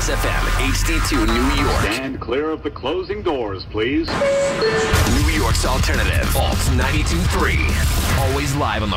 Kiss FM, HD2 New York. Stand clear of the closing doors, please. New York's alternative, Alt 92.3. Always live on the